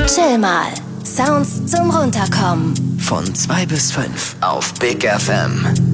Chill mal. Sounds zum Runterkommen. Von 2 bis 5 auf Big FM.